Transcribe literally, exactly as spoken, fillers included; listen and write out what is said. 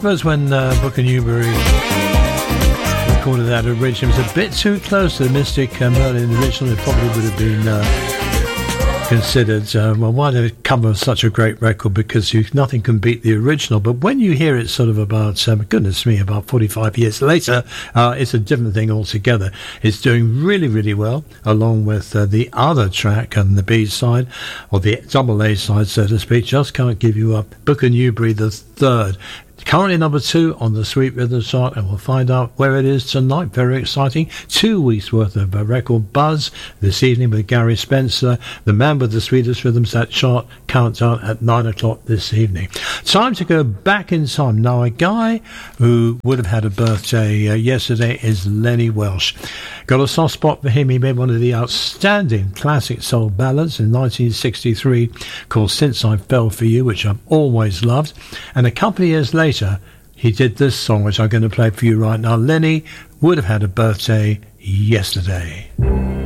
suppose when uh, Booker Newberry recorded that originally, it was a bit too close to the Mystic uh, Merlin original. It probably would have been uh, considered, uh, well, why did it cover such a great record? Because you, nothing can beat the original. But when you hear it sort of about, um, goodness me, about forty-five years later, uh, it's a different thing altogether. It's doing really, really well, along with uh, the other track and the B side, or the double A side, so to speak. Just Can't Give You Up. Booker Newberry the third. Currently number two on the Sweet Rhythm chart, and we'll find out where it is tonight. Very exciting. Two weeks worth of uh, record buzz this evening with Gary Spencer, the man with the sweetest rhythms. That chart countdown at nine o'clock this evening. Time to go back in time. Now, a guy who would have had a birthday uh, yesterday is Lenny Welsh. Got a soft spot for him. He made one of the outstanding classic soul ballads in nineteen sixty-three called Since I Fell For You, which I've always loved. And a couple of years later, he did this song, which I'm going to play for you right now. Lenny would have had a birthday yesterday.